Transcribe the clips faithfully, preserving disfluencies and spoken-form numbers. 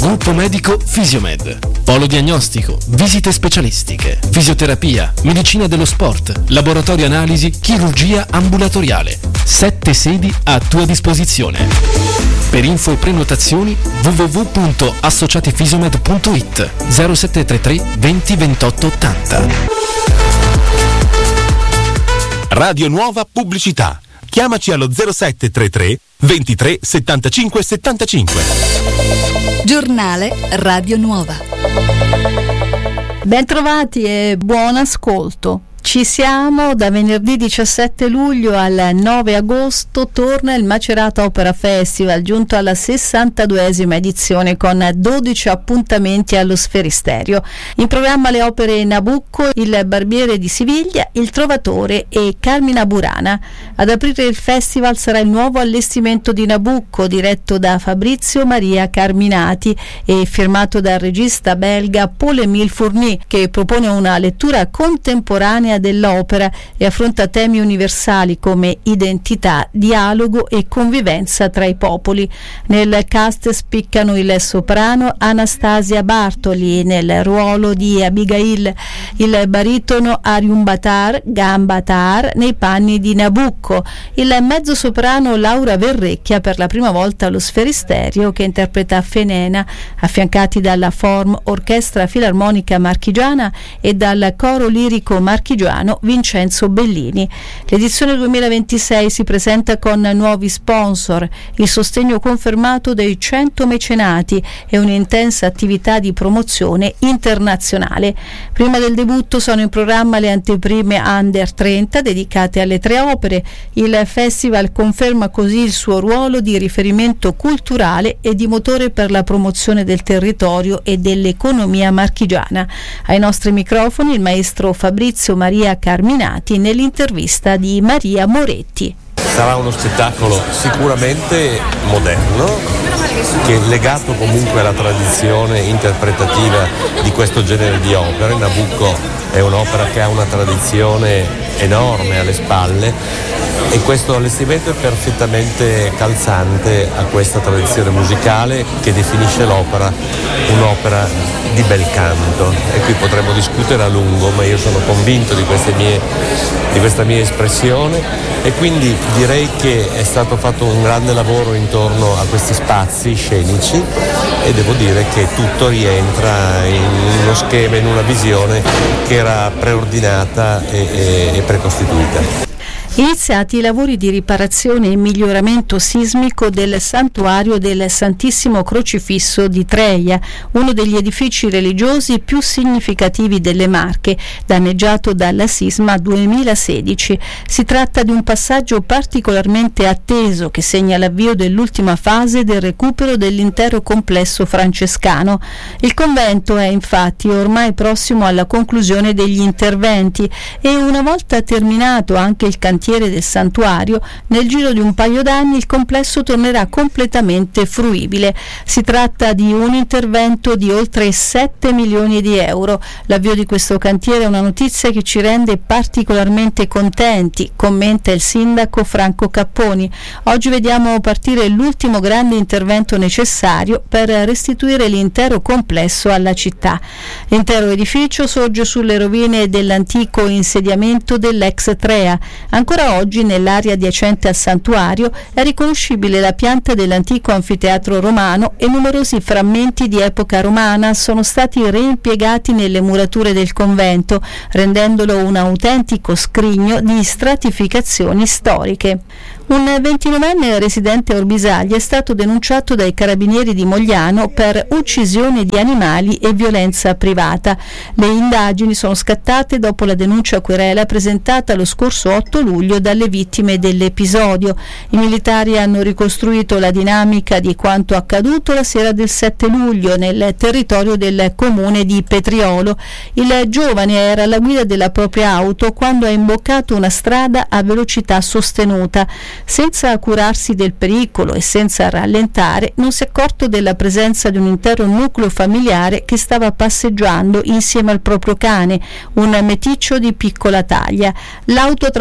Gruppo medico Fisiomed. Polo diagnostico, visite specialistiche, fisioterapia, medicina dello sport, laboratorio analisi, chirurgia ambulatoriale. Sette sedi a tua disposizione. Per info e prenotazioni w w w punto associatifisiomed punto it zero sette tre tre venti ventotto ottanta. Radio Nuova Pubblicità. Chiamaci allo zero sette tre tre ventitré settantacinque settantacinque. Giornale Radio Nuova. Bentrovati e buon ascolto. Ci siamo, da venerdì diciassette luglio al nove agosto torna il Macerata Opera Festival, giunto alla sessantaduesima edizione con dodici appuntamenti allo Sferisterio. In programma le opere Nabucco, Il Barbiere di Siviglia, Il Trovatore e Carmina Burana. Ad aprire il festival sarà il nuovo allestimento di Nabucco, diretto da Fabrizio Maria Carminati e firmato dal regista belga Paul-Émile Fournier, che propone una lettura contemporanea dell'opera e affronta temi universali come identità, dialogo e convivenza tra i popoli. Nel cast spiccano il soprano Anastasia Bartoli nel ruolo di Abigail, il baritono Arium Batar Gambatar nei panni di Nabucco, il mezzosoprano Laura Verrecchia per la prima volta allo Sferisterio che interpreta Fenena, affiancati dalla Form Orchestra Filarmonica Marchigiana e dal Coro Lirico Marchigiano Vincenzo Bellini. L'edizione duemilaventisei si presenta con nuovi sponsor, il sostegno confermato dei cento mecenati e un'intensa attività di promozione internazionale. Prima del debutto sono in programma le anteprime Under trenta dedicate alle tre opere. Il festival conferma così il suo ruolo di riferimento culturale e di motore per la promozione del territorio e dell'economia marchigiana. Ai nostri microfoni il maestro Fabrizio Maria Carminati nell'intervista di Maria Moretti. Sarà uno spettacolo sicuramente moderno, che è legato comunque alla tradizione interpretativa di questo genere di opere. Nabucco è un'opera che ha una tradizione enorme alle spalle e questo allestimento è perfettamente calzante a questa tradizione musicale che definisce l'opera un'opera di bel canto, e qui potremmo discutere a lungo, ma io sono convinto di queste mie, di questa mia espressione, e quindi direi che è stato fatto un grande lavoro intorno a questi spazi scenici e devo dire che tutto rientra in uno schema, in una visione che era preordinata e, e, e precostituita. Iniziati i lavori di riparazione e miglioramento sismico del santuario del Santissimo Crocifisso di Treia, uno degli edifici religiosi più significativi delle Marche, danneggiato dal sisma duemilasedici. Si tratta di un passaggio particolarmente atteso che segna l'avvio dell'ultima fase del recupero dell'intero complesso francescano. Il convento è infatti ormai prossimo alla conclusione degli interventi e una volta terminato anche il cantiere del santuario, nel giro di un paio d'anni il complesso tornerà completamente fruibile. Si tratta di un intervento di oltre sette milioni di euro. L'avvio di questo cantiere è una notizia che ci rende particolarmente contenti, commenta il sindaco Franco Capponi. Oggi vediamo partire l'ultimo grande intervento necessario per restituire l'intero complesso alla città. L'intero edificio sorge sulle rovine dell'antico insediamento dell'ex Trea. Ancora oggi nell'area adiacente al santuario è riconoscibile la pianta dell'antico anfiteatro romano e numerosi frammenti di epoca romana sono stati reimpiegati nelle murature del convento, rendendolo un autentico scrigno di stratificazioni storiche. Un ventinovenne residente a Orbisaglia è stato denunciato dai carabinieri di Mogliano per uccisione di animali e violenza privata. Le indagini sono scattate dopo la denuncia querela presentata lo scorso otto luglio dalle vittime dell'episodio. I militari hanno ricostruito la dinamica di quanto accaduto la sera del sette luglio nel territorio del comune di Petriolo. Il giovane era alla guida della propria auto quando ha imboccato una strada a velocità sostenuta. Senza curarsi del pericolo e senza rallentare, non si è accorto della presenza di un intero nucleo familiare che stava passeggiando insieme al proprio cane, un meticcio di piccola taglia. L'auto ha travolto in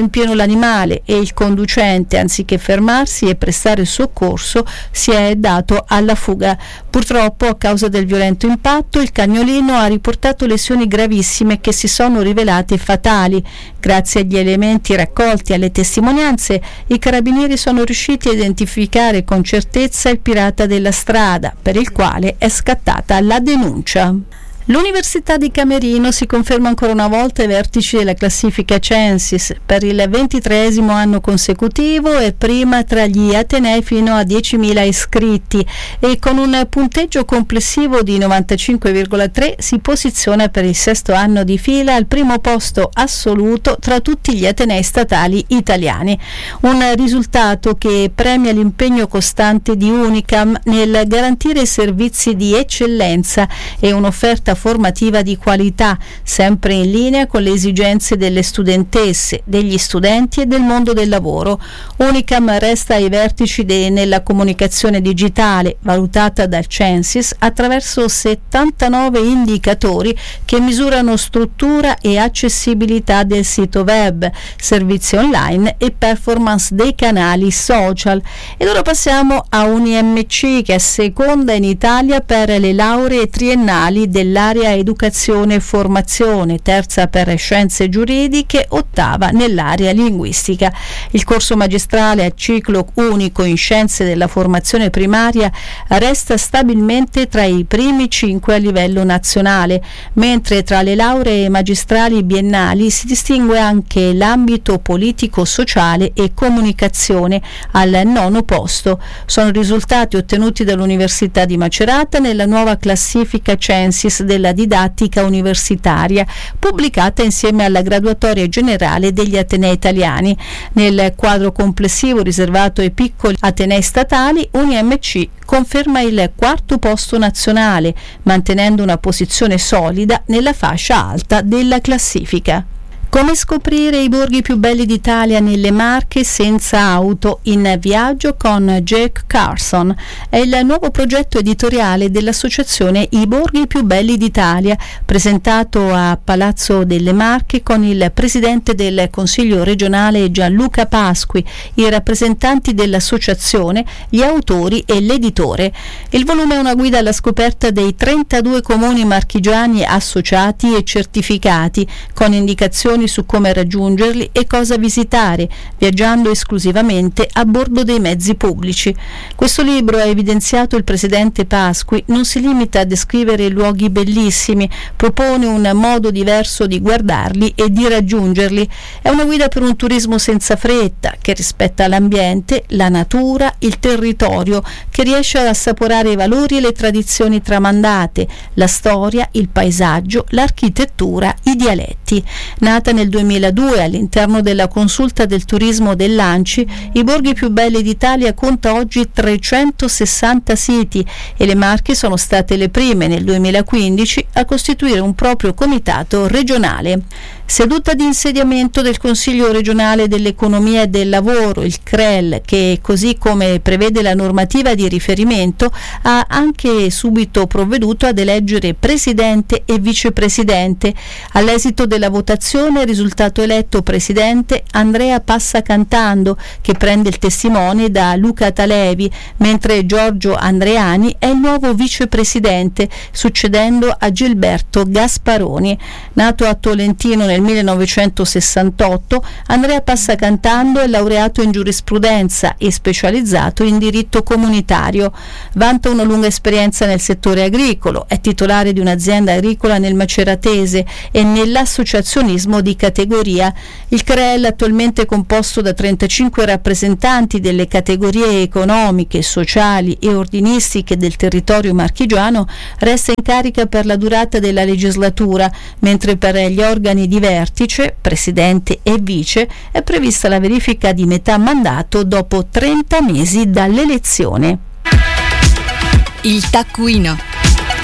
in pieno l'animale e il conducente, anziché fermarsi e prestare soccorso, si è dato alla fuga. Purtroppo, a causa del violento impatto, il cagnolino ha riportato lesioni gravissime che si sono rivelate fatali. Grazie agli elementi raccolti e alle testimonianze, i carabinieri sono riusciti a identificare con certezza il pirata della strada, per il quale è scattata la denuncia. L'Università di Camerino si conferma ancora una volta ai vertici della classifica Censis per il ventitreesimo anno consecutivo e prima tra gli atenei fino a diecimila iscritti, e con un punteggio complessivo di novantacinque virgola tre si posiziona per il sesto anno di fila al primo posto assoluto tra tutti gli atenei statali italiani. Un risultato che premia l'impegno costante di Unicam nel garantire servizi di eccellenza e un'offerta formativa di qualità, sempre in linea con le esigenze delle studentesse, degli studenti e del mondo del lavoro. Unicam resta ai vertici de- nella comunicazione digitale, valutata dal Censis attraverso settantanove indicatori che misurano struttura e accessibilità del sito web, servizi online e performance dei canali social. Ed ora passiamo a U N I M C, che è seconda in Italia per le lauree triennali dell'area educazione e formazione, terza per scienze giuridiche, ottava nell'area linguistica. Il corso magistrale a ciclo unico in scienze della formazione primaria resta stabilmente tra i primi cinque a livello nazionale, mentre tra le lauree magistrali biennali si distingue anche l'ambito politico-sociale e comunicazione al nono posto. Sono risultati ottenuti dall'Università di Macerata nella nuova classifica Censis della didattica universitaria, pubblicata insieme alla graduatoria generale degli atenei italiani. Nel quadro complessivo riservato ai piccoli atenei statali, U N I M C conferma il quarto posto nazionale, mantenendo una posizione solida nella fascia alta della classifica. Come scoprire i borghi più belli d'Italia nelle Marche senza auto, in viaggio con Jake Carson. È il nuovo progetto editoriale dell'associazione I Borghi più belli d'Italia, presentato a Palazzo delle Marche con il presidente del Consiglio regionale Gianluca Pasqui, i rappresentanti dell'associazione, gli autori e l'editore. Il volume è una guida alla scoperta dei trentadue comuni marchigiani associati e certificati, con indicazioni su come raggiungerli e cosa visitare, viaggiando esclusivamente a bordo dei mezzi pubblici. Questo libro, ha evidenziato il presidente Pasqui, non si limita a descrivere luoghi bellissimi, propone un modo diverso di guardarli e di raggiungerli. È una guida per un turismo senza fretta, che rispetta l'ambiente, la natura, il territorio, che riesce ad assaporare i valori e le tradizioni tramandate, la storia, il paesaggio, l'architettura, i dialetti. Nata nel duemiladue all'interno della consulta del turismo dell'Anci, I Borghi più belli d'Italia conta oggi trecentosessanta siti e le Marche sono state le prime nel duemilaquindici a costituire un proprio comitato regionale. Seduta di insediamento del Consiglio regionale dell'economia e del lavoro, il C R E L, che così come prevede la normativa di riferimento ha anche subito provveduto ad eleggere presidente e vicepresidente. All'esito della votazione è risultato eletto presidente Andrea Passacantando, che prende il testimone da Luca Talevi, mentre Giorgio Andreani è il nuovo vicepresidente, succedendo a Gilberto Gasparoni. Nato a Tolentino nel millenovecentosessantotto, Andrea Passacantando è laureato in giurisprudenza e specializzato in diritto comunitario. Vanta una lunga esperienza nel settore agricolo, è titolare di un'azienda agricola nel Maceratese e nell'associazionismo di categoria. Il C R E L, attualmente composto da trentacinque rappresentanti delle categorie economiche, sociali e ordinistiche del territorio marchigiano, resta in carica per la durata della legislatura, mentre per gli organi di vertice, presidente e vice, è prevista la verifica di metà mandato dopo trenta mesi dall'elezione. Il taccuino.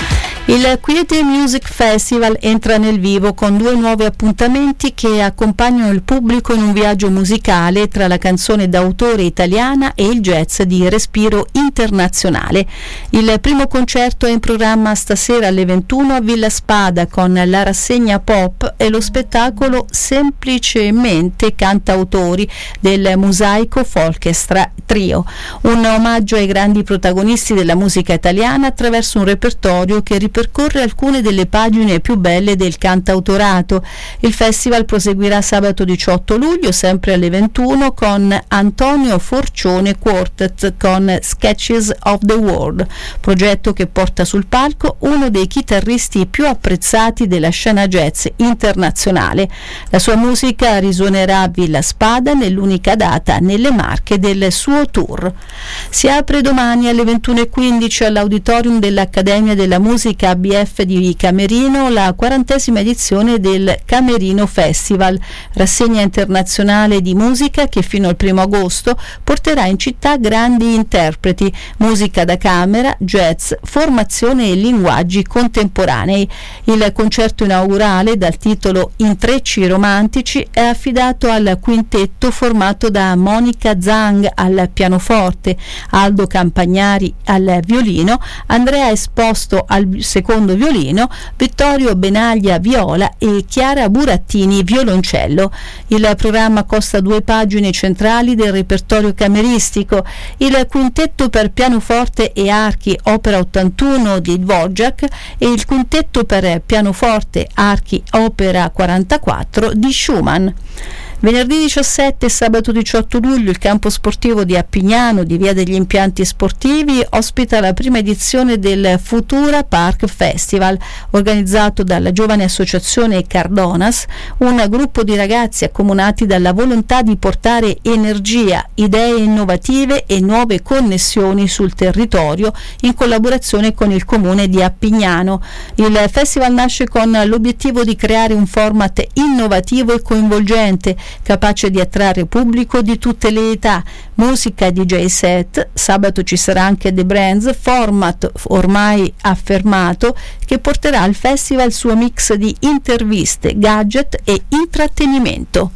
Il Quiete Music Festival entra nel vivo con due nuovi appuntamenti che accompagnano il pubblico in un viaggio musicale tra la canzone d'autore italiana e il jazz di respiro internazionale. Il primo concerto è in programma stasera alle ventuno a Villa Spada con la rassegna pop e lo spettacolo Semplicemente Cantautori del Mosaico Folkestra Trio, un omaggio ai grandi protagonisti della musica italiana attraverso un repertorio che ripercorre alcune delle pagine più belle del cantautorato. Il festival proseguirà sabato diciotto luglio sempre alle ventuno con Antonio Forcione Quartet con Sketches of the World, progetto che porta sul palco uno dei chitarristi più apprezzati della scena jazz internazionale. La sua musica risuonerà a Villa Spada nell'unica data nelle Marche del suo tour. Si apre domani alle ventuno e quindici all'Auditorium dell'Accademia della Musica A B F di Camerino la quarantesima edizione del Camerino Festival, rassegna internazionale di musica che fino al primo agosto porterà in città grandi interpreti, musica da camera, jazz, formazione e linguaggi contemporanei. Il concerto inaugurale dal titolo Intrecci romantici è affidato al quintetto formato da Monica Zang al pianoforte, Aldo Campagnari al violino, Andrea Esposto al secondo violino, Vittorio Benaglia viola e Chiara Burattini violoncello. Il programma consta due pagine centrali del repertorio cameristico: il quintetto per pianoforte e archi opera ottantuno di Dvorak e il quintetto per pianoforte, archi opera quarantaquattro di Schumann. Venerdì diciassette e sabato diciotto luglio il campo sportivo di Appignano di Via degli Impianti Sportivi ospita la prima edizione del Futura Park Festival, organizzato dalla giovane associazione Cardonas, un gruppo di ragazzi accomunati dalla volontà di portare energia, idee innovative e nuove connessioni sul territorio in collaborazione con il comune di Appignano. Il festival nasce con l'obiettivo di creare un format innovativo e coinvolgente, capace di attrarre pubblico di tutte le età, musica e D J set. Sabato ci sarà anche The Brands, format ormai affermato che porterà al festival il suo mix di interviste, gadget e intrattenimento.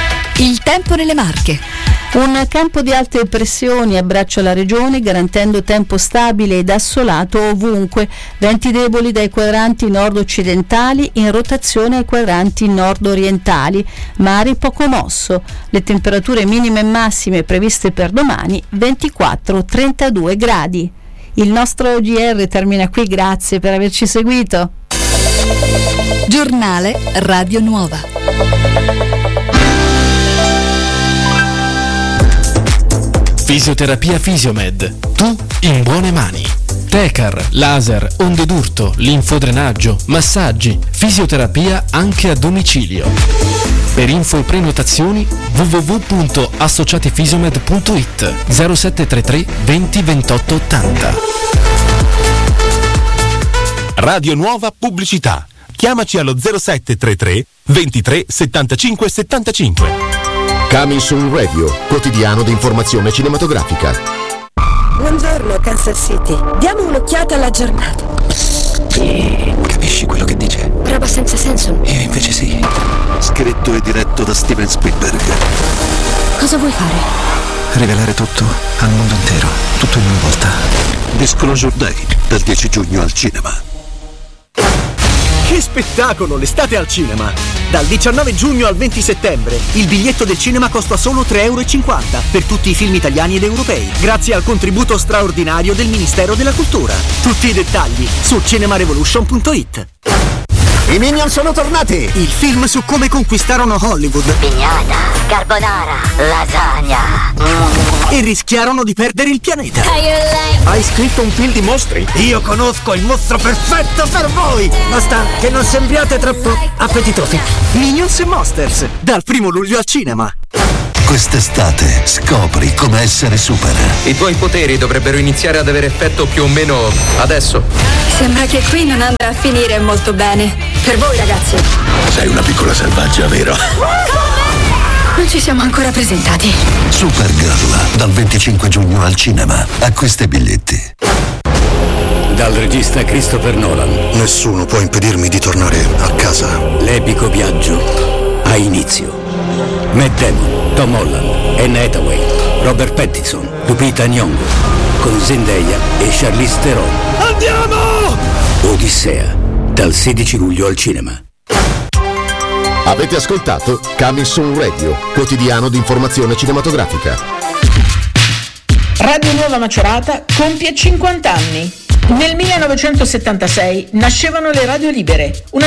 Il tempo nelle Marche. Un campo di alte pressioni abbraccia la regione garantendo tempo stabile ed assolato ovunque, venti deboli dai quadranti nord-occidentali in rotazione ai quadranti nord-orientali, mare poco mosso. Le temperature minime e massime previste per domani ventiquattro trentadue gradi. Il nostro G R termina qui, grazie per averci seguito. Giornale Radio Nuova. Fisioterapia Fisiomed. Tu in buone mani. Tecar, laser, onde d'urto, linfodrenaggio, massaggi, fisioterapia anche a domicilio. Per info e prenotazioni w w w punto associatifisiomed punto i t zero sette tre tre venti ventotto ottanta. Radio Nuova Pubblicità. Chiamaci allo zero sette tre tre ventitré settantacinque settantacinque. Coming Soon Radio, quotidiano di informazione cinematografica. Buongiorno Kansas City, diamo un'occhiata alla giornata. Capisci quello che dice? Roba senza senso. Io invece sì. Scritto e diretto da Steven Spielberg. Cosa vuoi fare? Rivelare tutto al mondo intero, tutto in una volta. Disclosure Day, dal dieci giugno al cinema. Che spettacolo, l'estate al cinema! Dal diciannove giugno al venti settembre il biglietto del cinema costa solo tre e cinquanta euro per tutti i film italiani ed europei, grazie al contributo straordinario del Ministero della Cultura. Tutti i dettagli su cinemarevolution punto i t. I Minion sono tornati! Il film su come conquistarono Hollywood. Pignata, carbonara, lasagna. E rischiarono di perdere il pianeta. Hai scritto un film di mostri? Io conosco il mostro perfetto per voi! Basta che non sembriate troppo appetitosi. Minions e Monsters, dal primo luglio al cinema. Quest'estate scopri come essere super. I tuoi poteri dovrebbero iniziare ad avere effetto più o meno adesso. Sembra che qui non andrà a finire molto bene. Per voi ragazzi. Sei una piccola selvaggia, vero? Non ci siamo ancora presentati. Supergirl, dal venticinque giugno al cinema. Acquista i biglietti. dal regista Christopher Nolan. Nessuno può impedirmi di tornare a casa. L'epico viaggio ha inizio. Matt Damon, Tom Holland, Anne Hathaway, Robert Pattinson, Lupita Nyong'o, con Zendaya e Charlize Theron. Andiamo! Odissea, dal sedici luglio al cinema. Avete ascoltato Coming Soon Radio, quotidiano di informazione cinematografica. Radio Nuova Macerata compie cinquanta anni. Nel millenovecentosettantasei nascevano le radio libere, una